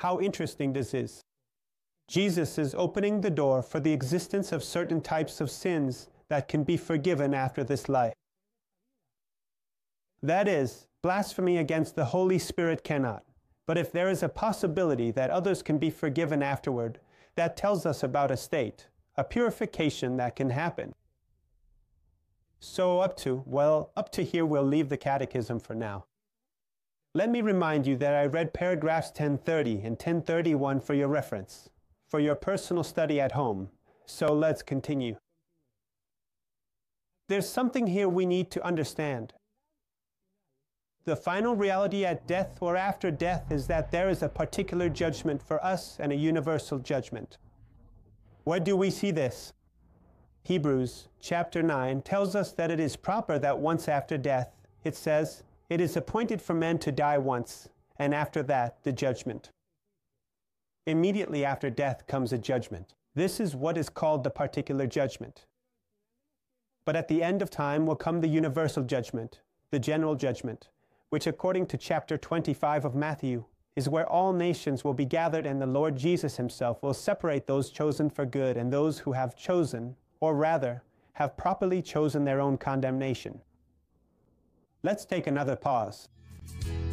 How interesting this is. Jesus is opening the door for the existence of certain types of sins that can be forgiven after this life. That is, blasphemy against the Holy Spirit cannot. But if there is a possibility that others can be forgiven afterward, that tells us about a state, a purification that can happen. So up to here we'll leave the catechism for now. Let me remind you that I read paragraphs 1030 and 1031 for your reference, for your personal study at home. So let's continue. There's something here we need to understand. The final reality at death or after death is that there is a particular judgment for us and a universal judgment. Where do we see this? Hebrews chapter 9 tells us that it is proper that once after death, it says, it is appointed for men to die once, and after that, the judgment. Immediately after death comes a judgment. This is what is called the particular judgment. But at the end of time will come the universal judgment, the general judgment, which according to chapter 25 of Matthew, is where all nations will be gathered and the Lord Jesus himself will separate those chosen for good and those who have chosen, or rather, have properly chosen their own condemnation. Let's take another pause.